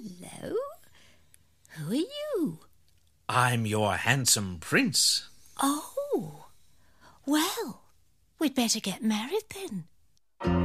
Hello. Who are you? I'm your handsome prince. Oh, well, we'd better get married then.